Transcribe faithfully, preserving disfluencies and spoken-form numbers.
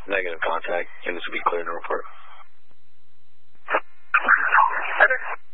Negative contact. Units will be clear to report. Heather?